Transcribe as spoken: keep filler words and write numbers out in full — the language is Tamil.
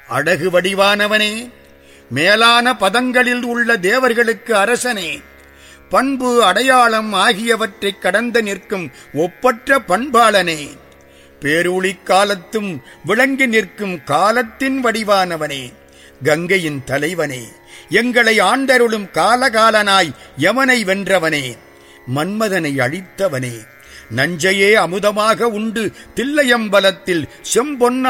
அழகு வடிவானவனே, மேலான பதங்களில் உள்ள தேவர்களுக்கு அரசனே, பண்பு அடையாளம் ஆகியவற்றைக் கடந்து நிற்கும் ஒப்பற்ற பண்பாளனே, பேரூழி காலத்தும் விளங்கி நிற்கும் காலத்தின் வடிவானவனே, கங்கையின் தலைவனே, எங்களை ஆண்டருளும் காலகாலனாய் யமனை வென்றவனே, மன்மதனை அழித்தவனே, நஞ்சையே அமுதமாக உண்டு தில்லையம்பலத்தில் செம்பொன்னா